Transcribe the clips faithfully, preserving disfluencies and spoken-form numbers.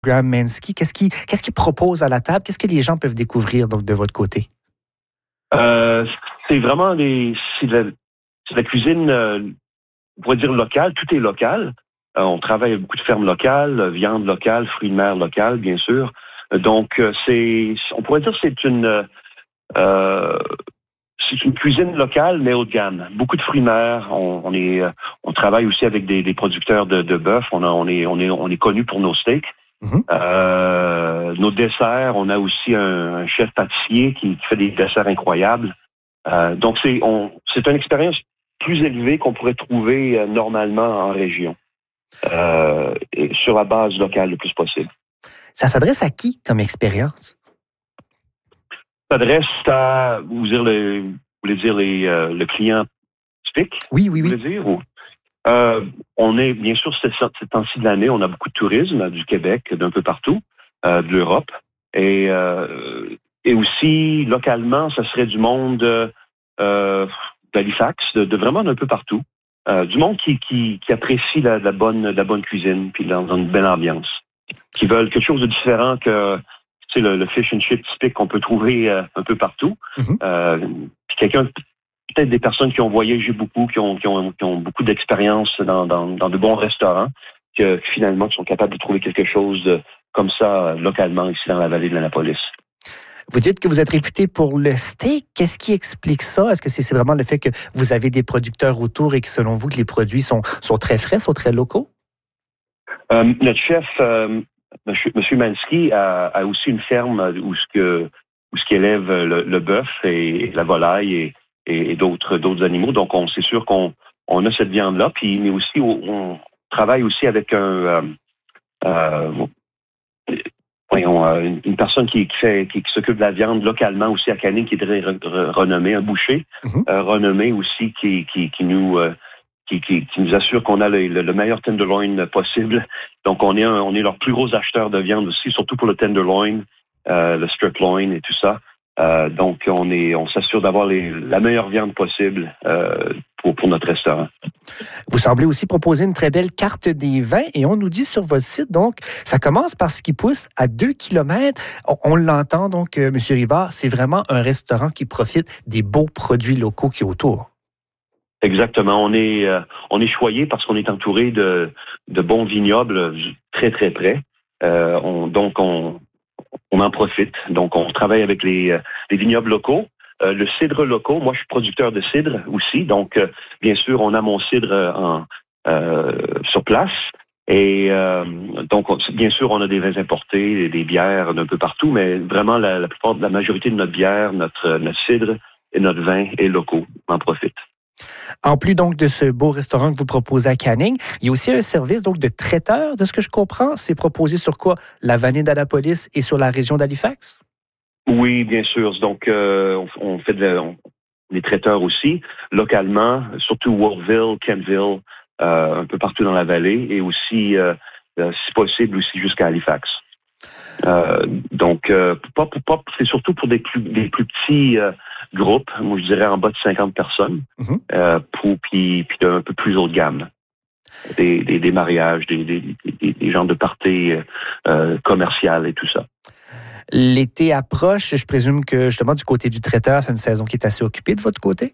Graham Menske, qu'est-ce qu'il qu'est-ce qu'il propose à la table? Qu'est-ce que les gens peuvent découvrir donc de votre côté? Euh, c'est vraiment des, c'est de, la, c'est de la cuisine, euh, on pourrait dire locale. Tout est local. Euh, on travaille avec beaucoup de fermes locales, viande locale, fruits de mer locales, bien sûr. Donc, euh, c'est, on pourrait dire que c'est une, euh, c'est une cuisine locale, mais haut de gamme. Beaucoup de fruits de mer. On, on est, on travaille aussi avec des, des producteurs de, de bœuf. On, a, on est, on est, on est connu pour nos steaks. Mm-hmm. Euh, nos desserts, on a aussi un, un chef pâtissier qui, qui fait des desserts incroyables. Euh, donc, c'est, on, c'est une expérience plus élevée qu'on pourrait trouver euh, normalement en région, euh, et sur la base locale le plus possible. Ça s'adresse à qui comme expérience? Ça s'adresse à, vous voulez dire, le, vous voulez dire les, euh, le client typique? Oui, oui, oui. Vous voulez dire, ou? Euh, on est, bien sûr, cette, cette temps-ci de l'année, on a beaucoup de tourisme du Québec, d'un peu partout, euh, de l'Europe. Et, euh, et aussi, localement, ça serait du monde euh, d'Halifax, de, de vraiment d'un peu partout. Euh, du monde qui, qui, qui apprécie la, la, bonne, la bonne cuisine, puis dans, dans une belle ambiance. Qui veulent quelque chose de différent que tu sais, le, le fish and chip typique qu'on peut trouver euh, un peu partout. Mm-hmm. Euh, puis quelqu'un... Peut-être des personnes qui ont voyagé beaucoup, qui ont, qui ont, qui ont beaucoup d'expérience dans, dans, dans de bons restaurants, que, que finalement qui sont capables de trouver quelque chose de, comme ça localement ici dans la vallée de l'Annapolis. Vous dites que vous êtes réputé pour le steak. Qu'est-ce qui explique ça? Est-ce que c'est, c'est vraiment le fait que vous avez des producteurs autour et que selon vous, que les produits sont, sont très frais, sont très locaux? Euh, notre chef, euh, Monsieur, Monsieur Menske, a, a aussi une ferme où ce que où ce qui élève le, le bœuf et, et la volaille et et d'autres d'autres animaux. Donc, on c'est sûr qu'on on a cette viande-là. Puis, mais aussi, on travaille aussi avec un euh, euh, voyons, une, une personne qui, qui fait qui, qui s'occupe de la viande localement aussi à Canning, qui est très re, re, renommé, un boucher mm-hmm. euh, renommé aussi, qui qui, qui nous euh, qui, qui, qui nous assure qu'on a le, le, le meilleur tenderloin possible. Donc, on est un, on est leur plus gros acheteur de viande aussi, surtout pour le tenderloin, euh, le strip loin et tout ça. Euh, donc, on est, on s'assure d'avoir les, la meilleure viande possible euh, pour, pour notre restaurant. Vous semblez aussi proposer une très belle carte des vins et on nous dit sur votre site, donc, ça commence par ce qui pousse à deux kilomètres. On, on l'entend, donc, euh, M. Rivard, c'est vraiment un restaurant qui profite des beaux produits locaux qui est autour. Exactement. On est, euh, on est choyé parce qu'on est entouré de, de bons vignobles très, très près. Euh, on, donc, on... On en profite. Donc, on travaille avec les, les vignobles locaux. Euh, le cidre locaux, moi, je suis producteur de cidre aussi. Donc, euh, bien sûr, on a mon cidre en, euh, sur place. Et euh, donc, on, bien sûr, on a des vins importés, des bières d'un peu partout, mais vraiment, la, la plupart, la majorité de notre bière, notre, notre cidre et notre vin est locaux. On en profite. En plus donc de ce beau restaurant que vous proposez à Canning, il y a aussi un service donc de traiteur, de ce que je comprends. C'est proposé sur quoi? La vallée d'Annapolis et sur la région d'Halifax? Oui, bien sûr. Donc, euh, on, on fait de, on, des traiteurs aussi, localement, surtout Wolfville, Kentville, euh, un peu partout dans la vallée, et aussi, euh, si possible, aussi jusqu'à Halifax. Euh, donc, euh, pas, pas, c'est surtout pour des plus, des plus petits euh, groupes, moi je dirais en bas de cinquante personnes, mm-hmm. euh, pour, puis, puis un peu plus haut de gamme. Des, des, des mariages, des, des, des, des genres de parties euh, commerciales et tout ça. L'été approche, je présume que justement du côté du traiteur, c'est une saison qui est assez occupée de votre côté?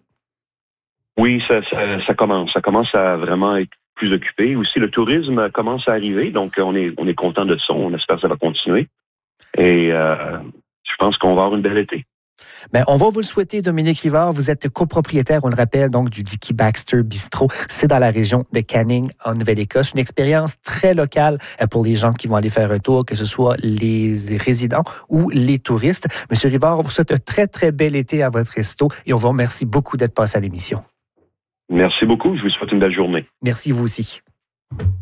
Oui, ça, ça, ça commence. Ça commence à vraiment être plus occupé. Aussi, le tourisme commence à arriver, donc on est, on est content de ça. On espère que ça va continuer. Et euh, je pense qu'on va avoir une belle été. Bien, on va vous le souhaiter, Dominique Rivard. Vous êtes copropriétaire, on le rappelle, donc du Dicky Baxter Bistro. C'est dans la région de Canning, en Nouvelle-Écosse. Une expérience très locale pour les gens qui vont aller faire un tour, que ce soit les résidents ou les touristes. Monsieur Rivard, on vous souhaite un très, très bel été à votre resto et on vous remercie beaucoup d'être passé à l'émission. Merci beaucoup. Je vous souhaite une belle journée. Merci, vous aussi.